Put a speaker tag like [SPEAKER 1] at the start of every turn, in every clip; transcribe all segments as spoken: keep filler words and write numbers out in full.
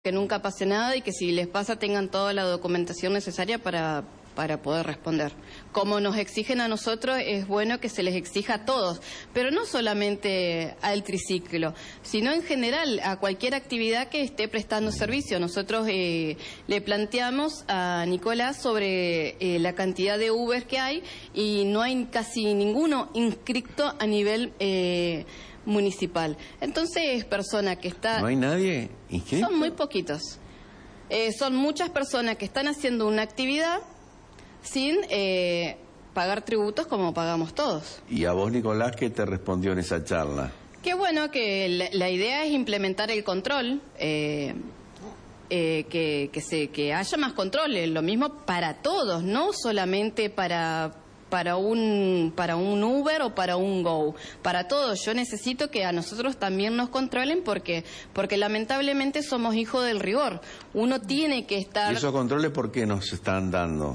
[SPEAKER 1] que nunca pase nada y que si les pasa tengan toda la documentación necesaria para, para poder responder. Como nos exigen a nosotros, es bueno que se les exija a todos, pero no solamente al triciclo, sino en general a cualquier actividad que esté prestando servicio. Nosotros eh, le planteamos a Nicolás sobre eh, la cantidad de Uber que hay y no hay casi ninguno inscrito a nivel eh, municipal. Entonces, persona que está...
[SPEAKER 2] ¿No hay nadie inscrito?
[SPEAKER 1] Son muy poquitos. Eh, son muchas personas que están haciendo una actividad sin eh, pagar tributos como pagamos todos.
[SPEAKER 2] ¿Y a vos, Nicolás, qué te respondió en esa charla?
[SPEAKER 1] Qué bueno que la, la idea es implementar el control, eh, eh, que, que, se, que haya más controles, lo mismo para todos, no solamente para... para un para un Uber o para un Go, para todos. Yo necesito que a nosotros también nos controlen porque porque lamentablemente somos hijos del rigor. Uno tiene que estar...
[SPEAKER 2] ¿Y esos controles por qué nos están dando?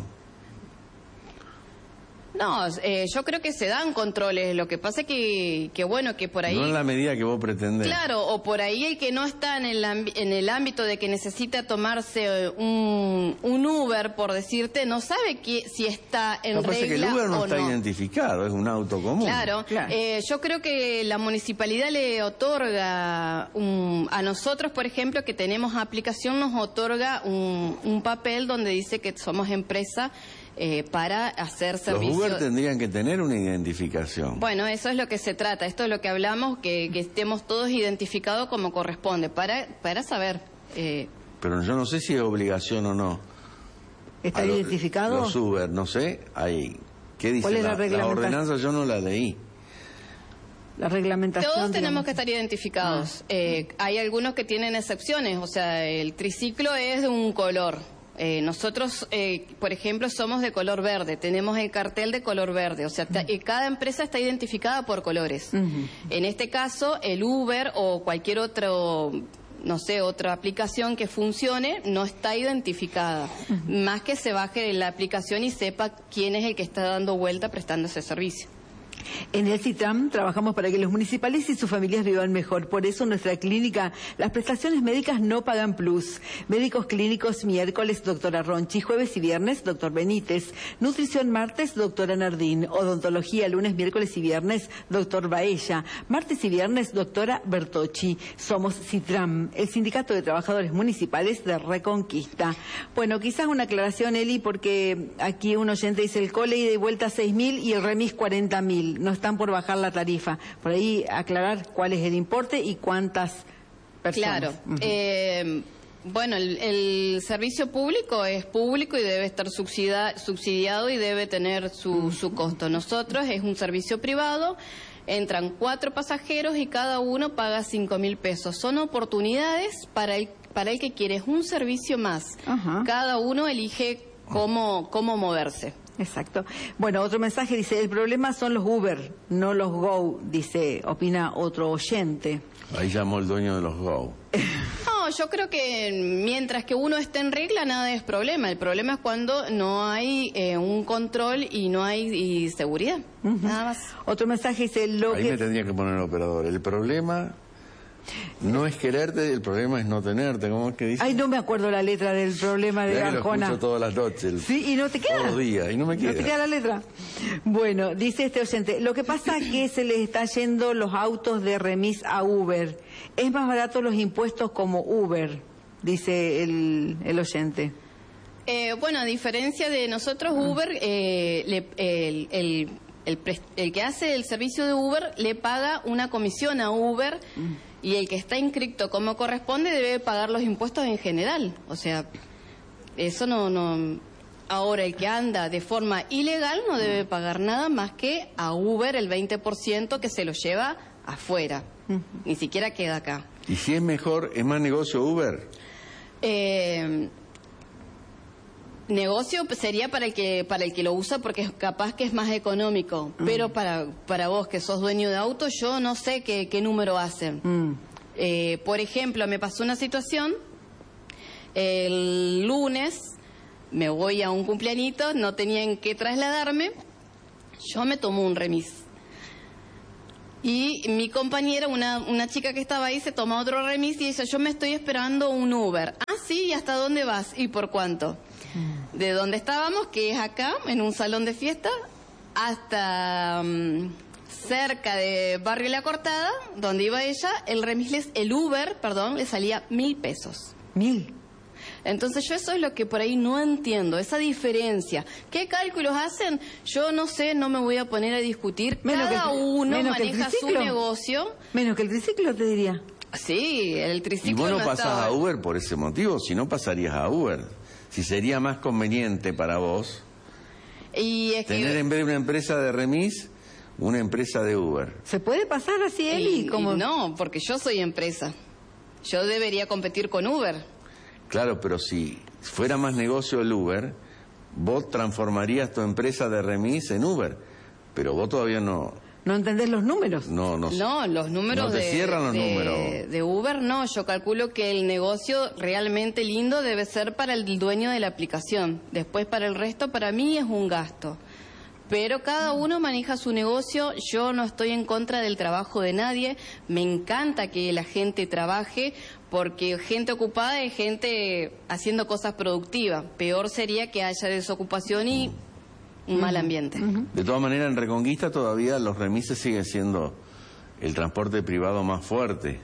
[SPEAKER 1] No, eh, yo creo que se dan controles, lo que pasa que, que bueno, que por ahí...
[SPEAKER 2] No en la medida que vos pretendés.
[SPEAKER 1] Claro, o por ahí el que no está en el, en el ámbito de que necesita tomarse un, un Uber, por decirte, no sabe que, si está en
[SPEAKER 2] regla o no. Lo que pasa es que el Uber no está
[SPEAKER 1] no.
[SPEAKER 2] identificado, es un auto común.
[SPEAKER 1] Claro, claro. Eh, yo creo que la municipalidad le otorga, un, a nosotros, por ejemplo, que tenemos aplicación, nos otorga un, un papel donde dice que somos empresa Eh, para hacer servicios.
[SPEAKER 2] Los Uber tendrían que tener una identificación.
[SPEAKER 1] Bueno, eso es lo que se trata, esto es lo que hablamos, que, que estemos todos identificados como corresponde, para, para saber. Eh...
[SPEAKER 2] Pero yo no sé si es obligación o no.
[SPEAKER 3] ¿Está
[SPEAKER 2] los,
[SPEAKER 3] identificado?
[SPEAKER 2] Los Uber, no sé, hay... ¿Qué dice?
[SPEAKER 3] ¿Cuál es la,
[SPEAKER 2] la, la ordenanza yo no la leí.
[SPEAKER 3] La reglamentación...
[SPEAKER 1] Todos
[SPEAKER 3] digamos.
[SPEAKER 1] tenemos que estar identificados. Ah. Eh, hay algunos que tienen excepciones, o sea, el triciclo es de un color. Eh, nosotros, eh, por ejemplo, somos de color verde, tenemos el cartel de color verde, o sea, ta, eh, cada empresa está identificada por colores. Uh-huh. En este caso, el Uber o cualquier otro, no sé, otra aplicación que funcione, no está identificada. Uh-huh. Más que se baje la aplicación y sepa quién es el que está dando vuelta prestando ese servicio.
[SPEAKER 3] En el CITRAM trabajamos para que los municipales y sus familias vivan mejor. Por eso en nuestra clínica las prestaciones médicas no pagan plus. Médicos clínicos miércoles, doctora Ronchi. Jueves y viernes, doctor Benítez. Nutrición martes, doctora Nardín. Odontología lunes, miércoles y viernes, doctor Baella. Martes y viernes, doctora Bertocci. Somos CITRAM, el Sindicato de Trabajadores Municipales de Reconquista. Bueno, quizás una aclaración, Eli, porque aquí un oyente dice el cole ida y vuelta seis mil y el remis cuarenta mil. No están por bajar la tarifa. Por ahí aclarar cuál es el importe y cuántas personas.
[SPEAKER 1] Claro. Uh-huh. eh, bueno, el, el servicio público es público y debe estar subsidia, subsidiado y debe tener su, uh-huh. su costo. Nosotros es un servicio privado, entran cuatro pasajeros y cada uno paga cinco mil pesos. Son oportunidades para el, para el que quiere un servicio más. Uh-huh. Cada uno elige cómo, cómo moverse.
[SPEAKER 3] Exacto. Bueno, otro mensaje dice, el problema son los Uber, no los Go, dice, opina otro oyente.
[SPEAKER 2] Ahí llamó el dueño de los Go.
[SPEAKER 1] No, yo creo que mientras que uno esté en regla nada es problema. El problema es cuando no hay eh, un control y no hay y seguridad. Uh-huh. Nada más.
[SPEAKER 3] Otro mensaje dice, lo
[SPEAKER 2] Ahí
[SPEAKER 3] que...
[SPEAKER 2] me tendría que poner el operador. El problema... No es quererte, el problema es no tenerte. ¿Cómo es que dice?
[SPEAKER 3] Ay, no me acuerdo la letra del problema de
[SPEAKER 2] ya
[SPEAKER 3] Arjona.
[SPEAKER 2] Lo escucho todas las noches.
[SPEAKER 3] Sí, y no te queda.
[SPEAKER 2] Todos los días, y no me queda.
[SPEAKER 3] No te queda la letra. Bueno, dice este oyente, lo que pasa es que se les está yendo los autos de remis a Uber. Es más barato los impuestos como Uber, dice el, el oyente.
[SPEAKER 1] Eh, bueno, a diferencia de nosotros, Uber, eh, le, el, el, el, el que hace el servicio de Uber le paga una comisión a Uber y el que está inscrito como corresponde debe pagar los impuestos en general. O sea, eso no... no ahora, el que anda de forma ilegal no debe pagar nada más que a Uber el veinte por ciento que se lo lleva afuera. Uh-huh. Ni siquiera queda acá.
[SPEAKER 2] ¿Y si es mejor, es más negocio Uber?
[SPEAKER 1] Eh... Negocio sería para el que para el que lo usa porque es capaz que es más económico, mm. pero para para vos que sos dueño de auto, yo no sé qué, qué número hacen. Mm. Eh, por ejemplo, me pasó una situación, el lunes me voy a un cumpleañito, no tenía en qué trasladarme, yo me tomo un remis. Y mi compañera, una, una chica que estaba ahí, se toma otro remis y dice, yo me estoy esperando un Uber. Ah, sí, ¿y hasta dónde vas? ¿Y por cuánto? Mm. De donde estábamos, que es acá, en un salón de fiesta, hasta um, cerca de Barrio La Cortada, donde iba ella, el remis, les, el Uber, perdón, le salía mil pesos.
[SPEAKER 3] Mil.
[SPEAKER 1] Entonces yo eso es lo que por ahí no entiendo, esa diferencia. ¿Qué cálculos hacen? Yo no sé, no me voy a poner a discutir.
[SPEAKER 3] Menos
[SPEAKER 1] Cada
[SPEAKER 3] que el,
[SPEAKER 1] uno maneja su negocio.
[SPEAKER 3] Menos que el triciclo, te diría.
[SPEAKER 1] Sí, el triciclo.
[SPEAKER 2] Y vos no,
[SPEAKER 1] no
[SPEAKER 2] pasás
[SPEAKER 1] estaba...
[SPEAKER 2] a Uber por ese motivo, si no pasarías a Uber. Si sería más conveniente para vos
[SPEAKER 1] y es
[SPEAKER 2] tener
[SPEAKER 1] que...
[SPEAKER 2] en vez de una empresa de remis, una empresa de Uber.
[SPEAKER 3] ¿Se puede pasar así, Eli?
[SPEAKER 1] Y,
[SPEAKER 3] como...
[SPEAKER 1] y no, porque yo soy empresa. Yo debería competir con Uber.
[SPEAKER 2] Claro, pero si fuera más negocio el Uber, vos transformarías tu empresa de remis en Uber, pero vos todavía no...
[SPEAKER 3] ¿No entendés los números?
[SPEAKER 2] No, no.
[SPEAKER 1] No, los números
[SPEAKER 2] no te
[SPEAKER 1] de,
[SPEAKER 2] cierran los
[SPEAKER 1] de,
[SPEAKER 2] números.
[SPEAKER 1] de Uber no. Yo calculo que el negocio realmente lindo debe ser para el dueño de la aplicación. Después para el resto, para mí es un gasto. Pero cada uno maneja su negocio, yo no estoy en contra del trabajo de nadie, me encanta que la gente trabaje, porque gente ocupada es gente haciendo cosas productivas. Peor sería que haya desocupación y un mal ambiente.
[SPEAKER 2] De todas maneras, en Reconquista todavía los remises siguen siendo el transporte privado más fuerte.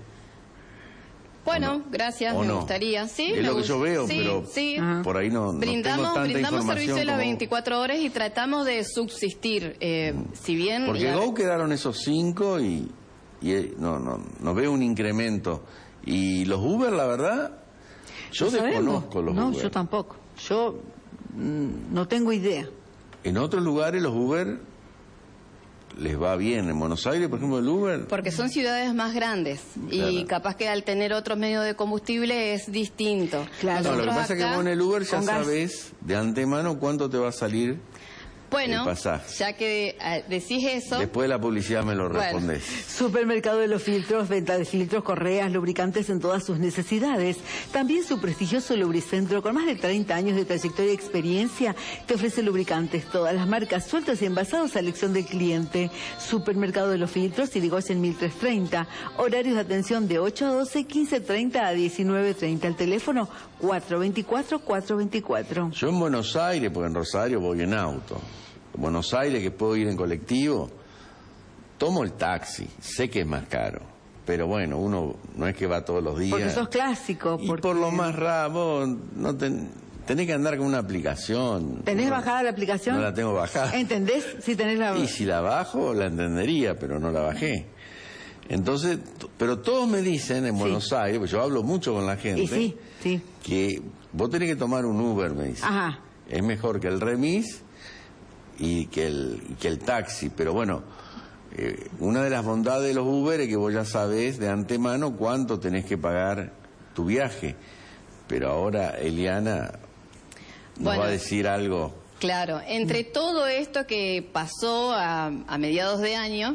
[SPEAKER 1] Bueno,
[SPEAKER 2] no?
[SPEAKER 1] gracias, me
[SPEAKER 2] no?
[SPEAKER 1] gustaría. Sí,
[SPEAKER 2] es
[SPEAKER 1] me
[SPEAKER 2] lo que yo veo,
[SPEAKER 1] sí,
[SPEAKER 2] pero
[SPEAKER 1] sí.
[SPEAKER 2] por ahí no,
[SPEAKER 1] brindamos,
[SPEAKER 2] no tengo tanta
[SPEAKER 1] brindamos
[SPEAKER 2] información
[SPEAKER 1] servicio las
[SPEAKER 2] como...
[SPEAKER 1] veinticuatro horas y tratamos de subsistir. Eh, si bien
[SPEAKER 2] Porque
[SPEAKER 1] la...
[SPEAKER 2] Go quedaron esos cinco y, y eh, no, no, no veo un incremento. Y los Uber, la verdad, yo
[SPEAKER 3] ¿No
[SPEAKER 2] desconozco los
[SPEAKER 3] no,
[SPEAKER 2] Uber.
[SPEAKER 3] No, yo tampoco. Yo mm, no tengo idea.
[SPEAKER 2] En otros lugares los Uber les va bien. En Buenos Aires, por ejemplo, el Uber...
[SPEAKER 1] Porque son ciudades más grandes
[SPEAKER 2] claro.
[SPEAKER 1] y capaz que al tener otros medios de combustible es distinto.
[SPEAKER 3] Claro.
[SPEAKER 2] No, lo que pasa
[SPEAKER 1] acá,
[SPEAKER 2] es que con el Uber ya
[SPEAKER 3] con gas.
[SPEAKER 2] sabes de antemano cuánto te va a salir
[SPEAKER 1] bueno,
[SPEAKER 2] el pasaje.
[SPEAKER 1] Ya que eh, decís eso...
[SPEAKER 2] Después de la publicidad me lo
[SPEAKER 1] Bueno.
[SPEAKER 2] respondés.
[SPEAKER 3] Supermercado de los Filtros, venta de filtros, correas, lubricantes en todas sus necesidades. También su prestigioso lubricentro, con más de treinta años de trayectoria y experiencia, te ofrece lubricantes, todas las marcas, sueltos y envasados a elección del cliente. Supermercado de los Filtros, Irigoyen mil trescientos treinta. Horarios de atención de ocho a doce, quince treinta a diecinueve treinta. El teléfono cuatro veinticuatro, cuatro veinticuatro.
[SPEAKER 2] Yo en Buenos Aires, porque en Rosario voy en auto. En Buenos Aires, que puedo ir en colectivo, tomo el taxi. Sé que es más caro, pero bueno, uno no es que va todos los días.
[SPEAKER 3] Porque sos clásico.
[SPEAKER 2] Y
[SPEAKER 3] porque...
[SPEAKER 2] por lo más raro, no ten, tenés que andar con una aplicación.
[SPEAKER 3] ¿Tenés
[SPEAKER 2] no,
[SPEAKER 3] bajada la aplicación?
[SPEAKER 2] No la tengo bajada.
[SPEAKER 3] ¿Entendés? Si tenés la...
[SPEAKER 2] Y si la bajo, la entendería, pero no la bajé. Entonces, pero todos me dicen en Buenos sí. Aires, pues yo hablo mucho con la gente,
[SPEAKER 3] y sí, sí.
[SPEAKER 2] que vos tenés que tomar un Uber, me dicen.
[SPEAKER 3] Ajá.
[SPEAKER 2] Es mejor que el remis y que el, y que el taxi, pero bueno, eh, una de las bondades de los Uber es que vos ya sabés de antemano cuánto tenés que pagar tu viaje, pero ahora Eliana nos
[SPEAKER 1] bueno,
[SPEAKER 2] va a decir algo.
[SPEAKER 1] Claro, entre todo esto que pasó a, a mediados de año,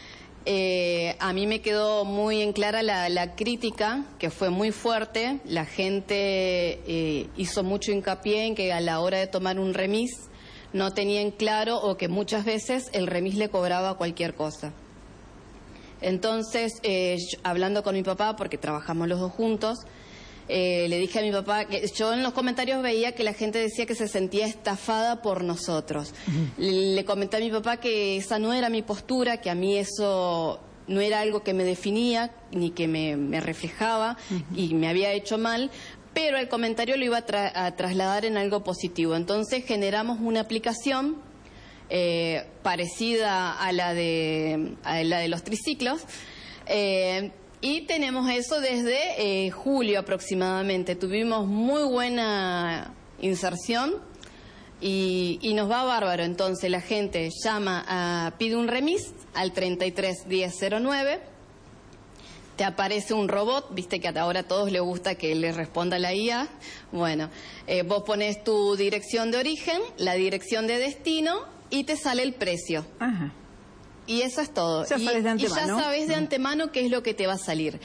[SPEAKER 1] eh, a mí me quedó muy en clara la, la crítica, que fue muy fuerte. La gente eh, hizo mucho hincapié en que a la hora de tomar un remis no tenían claro o que muchas veces el remis le cobraba cualquier cosa. Entonces, eh, yo, hablando con mi papá, porque trabajamos los dos juntos, eh, le dije a mi papá que yo en los comentarios veía que la gente decía que se sentía estafada por nosotros. Uh-huh. le, le comenté a mi papá que esa no era mi postura, que a mí eso no era algo que me definía ni que me, me reflejaba uh-huh. y me había hecho mal, pero el comentario lo iba a, tra a trasladar en algo positivo. Entonces generamos una aplicación eh, parecida a la de, a la de los triciclos, eh, y tenemos eso desde eh, julio aproximadamente. Tuvimos muy buena inserción y, y nos va bárbaro. Entonces la gente llama, a, pide un remis al treinta y tres diez cero nueve. Te aparece un robot, viste que ahora a todos les gusta que les responda la I A. Bueno, eh, vos pones tu dirección de origen, la dirección de destino y te sale el precio.
[SPEAKER 3] Ajá.
[SPEAKER 1] Y eso es todo.
[SPEAKER 3] Ya
[SPEAKER 1] y,
[SPEAKER 3] sabes de
[SPEAKER 1] y ya
[SPEAKER 3] antemano.
[SPEAKER 1] sabes de antemano qué es lo que te va a salir.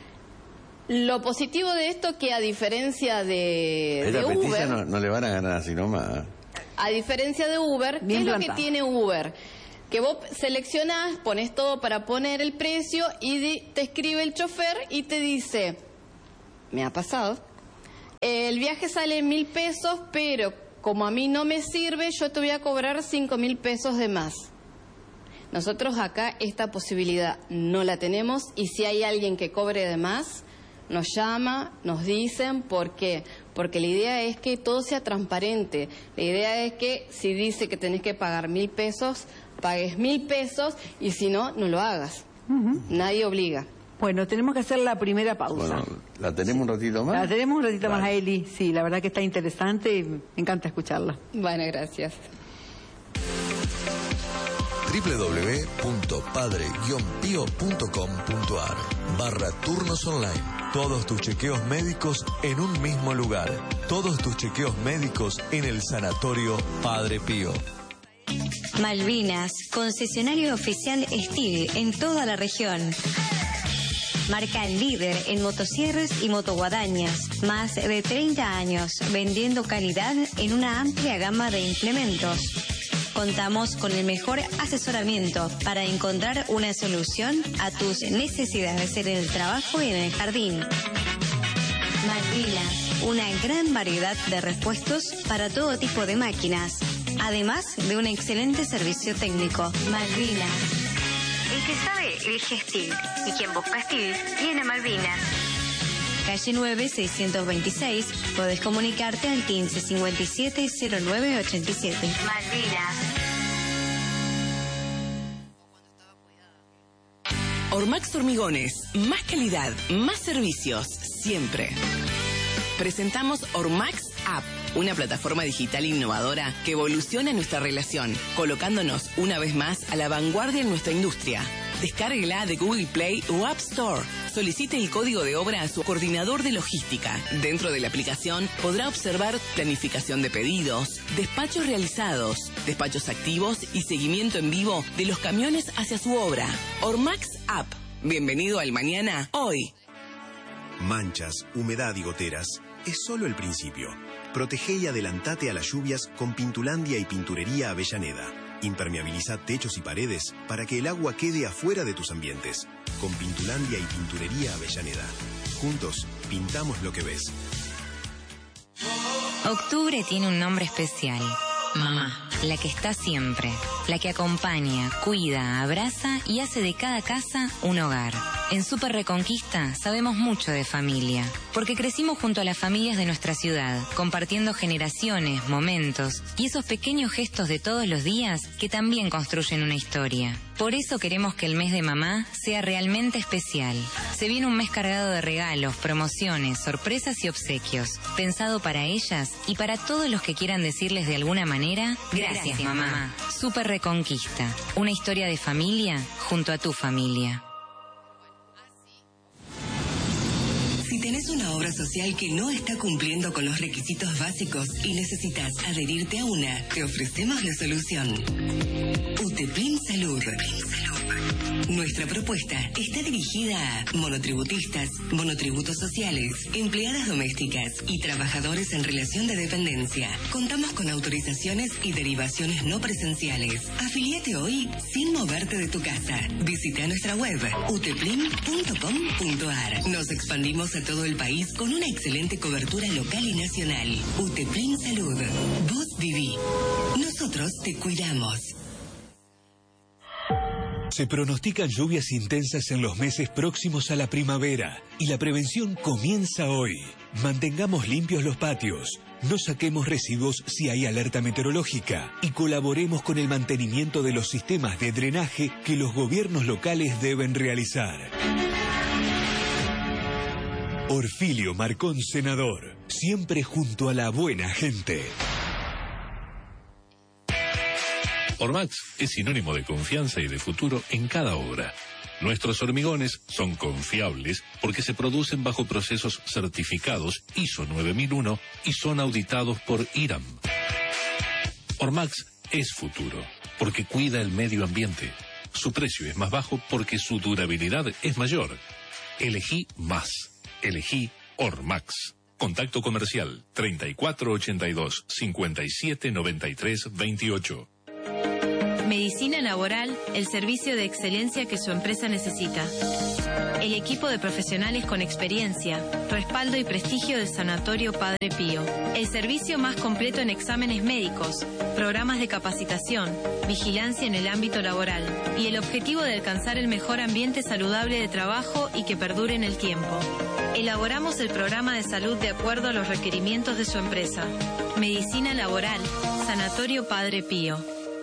[SPEAKER 1] Lo positivo de esto que a diferencia de, de Uber...
[SPEAKER 2] No, no le van a ganar así nomás.
[SPEAKER 1] A diferencia de Uber,
[SPEAKER 3] Bien
[SPEAKER 1] ¿qué es
[SPEAKER 3] plantado.
[SPEAKER 1] lo que tiene Uber? que vos seleccionás, pones todo para poner el precio y di, te escribe el chofer y te dice, me ha pasado, el viaje sale mil pesos, pero como a mí no me sirve, yo te voy a cobrar cinco mil pesos de más. Nosotros acá esta posibilidad no la tenemos y si hay alguien que cobre de más, nos llama, nos dicen, ¿por qué? Porque la idea es que todo sea transparente. La idea es que si dice que tenés que pagar mil pesos, pagues mil pesos y si no, no lo hagas. Uh-huh. Nadie obliga.
[SPEAKER 3] Bueno, tenemos que hacer la primera pausa.
[SPEAKER 2] Bueno, ¿la tenemos un ratito más?
[SPEAKER 3] La tenemos un ratito
[SPEAKER 2] vale.
[SPEAKER 3] más, Eli. Sí, la verdad que está interesante y me encanta escucharla.
[SPEAKER 1] Bueno, gracias.
[SPEAKER 4] doble u doble u doble u punto padre guion pío punto com punto a r barra turnos online. Todos tus chequeos médicos en un mismo lugar. Todos tus chequeos médicos en el Sanatorio Padre Pío.
[SPEAKER 5] Malvinas, concesionario oficial Steel en toda la región. Marca líder en motosierras y motoguadañas. Más de treinta años vendiendo calidad en una amplia gama de implementos. Contamos con el mejor asesoramiento para encontrar una solución a tus necesidades en el trabajo y en el jardín. Malvinas, una gran variedad de repuestos para todo tipo de máquinas, además de un excelente servicio técnico. Malvinas. El que sabe elige Steel y quien busca Steel viene a Malvinas. Calle nueve, seiscientos veintiséis. Podés comunicarte al quince cincuenta y siete cero nueve ochenta y siete. Malvinas.
[SPEAKER 6] Ormax Hormigones. Más calidad, más servicios, siempre. Presentamos Ormax App, una plataforma digital innovadora que evoluciona nuestra relación, colocándonos una vez más a la vanguardia en nuestra industria. Descárguela de Google Play o App Store. Solicite el código de obra a su coordinador de logística. Dentro de la aplicación podrá observar planificación de pedidos, despachos realizados, despachos activos y seguimiento en vivo de los camiones hacia su obra. Ormax App. Bienvenido al mañana, hoy.
[SPEAKER 7] Manchas, humedad y goteras es solo el principio. Protege y adelantate a las lluvias con Pintulandia y Pinturería Avellaneda. Impermeabiliza techos y paredes para que el agua quede afuera de tus ambientes. Con Pintulandia y Pinturería Avellaneda. Juntos, pintamos lo que ves.
[SPEAKER 8] Octubre tiene un nombre especial. Mamá, la que está siempre, la que acompaña, cuida, abraza y hace de cada casa un hogar. En Super Reconquista sabemos mucho de familia, porque crecimos junto a las familias de nuestra ciudad, compartiendo generaciones, momentos y esos pequeños gestos de todos los días que también construyen una historia. Por eso queremos que el mes de mamá sea realmente especial. Se viene un mes cargado de regalos, promociones, sorpresas y obsequios, pensado para ellas y para todos los que quieran decirles de alguna manera, gracias, gracias mamá. mamá. Super Reconquista, una historia de familia junto a tu familia.
[SPEAKER 6] Si tenés una obra social que no está cumpliendo con los requisitos básicos y necesitas adherirte a una, te ofrecemos la solución. Uteplin Salud. Nuestra propuesta está dirigida a monotributistas, monotributos sociales, empleadas domésticas y trabajadores en relación de dependencia. Contamos con autorizaciones y derivaciones no presenciales. Afiliate hoy sin moverte de tu casa. Visita nuestra web uteplin punto com punto a r. Nos expandimos a todo el país con una excelente cobertura local y nacional. Uteplin Salud. Vos viví. Nosotros te cuidamos.
[SPEAKER 9] Se pronostican lluvias intensas en los meses próximos a la primavera y la prevención comienza hoy. Mantengamos limpios los patios, no saquemos residuos si hay alerta meteorológica y colaboremos con el mantenimiento de los sistemas de drenaje que los gobiernos locales deben realizar. Orfilio Marcón, senador, siempre junto a la buena gente.
[SPEAKER 10] Ormax es sinónimo de confianza y de futuro en cada obra. Nuestros hormigones son confiables porque se producen bajo procesos certificados I S O nueve mil uno y son auditados por I R A M. Ormax es futuro porque cuida el medio ambiente. Su precio es más bajo porque su durabilidad es mayor. Elegí más. Elegí Ormax. Contacto comercial treinta y cuatro ochenta y dos, cincuenta y siete noventa y tres veintiocho.
[SPEAKER 11] Medicina laboral, el servicio de excelencia que su empresa necesita. El equipo de profesionales con experiencia, respaldo y prestigio del Sanatorio Padre Pío. El servicio más completo en exámenes médicos, programas de capacitación, vigilancia en el ámbito laboral y el objetivo de alcanzar el mejor ambiente saludable de trabajo y que perdure en el tiempo. Elaboramos el programa de salud de acuerdo a los requerimientos de su empresa. Medicina laboral, Sanatorio Padre Pío.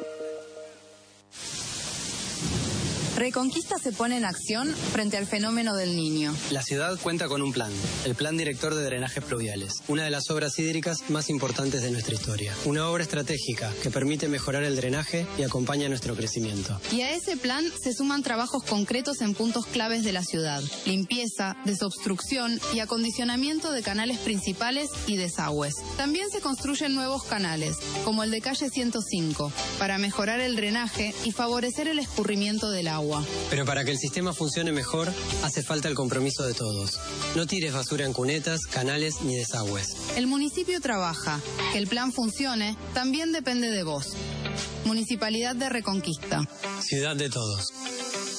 [SPEAKER 12] Reconquista se pone en acción frente al fenómeno del Niño.
[SPEAKER 13] La ciudad cuenta con un plan, el Plan Director de Drenajes Pluviales, una de las obras hídricas más importantes de nuestra historia. Una obra estratégica que permite mejorar el drenaje y acompaña nuestro crecimiento.
[SPEAKER 12] Y a ese plan se suman trabajos concretos en puntos claves de la ciudad: limpieza, desobstrucción y acondicionamiento de canales principales y desagües. También se construyen nuevos canales, como el de calle ciento cinco, para mejorar el drenaje y favorecer el escurrimiento del agua.
[SPEAKER 13] Pero para que el sistema funcione mejor, hace falta el compromiso de todos. No tires basura en cunetas, canales ni desagües.
[SPEAKER 12] El municipio trabaja. Que el plan funcione también depende de vos. Municipalidad de Reconquista.
[SPEAKER 13] Ciudad de todos.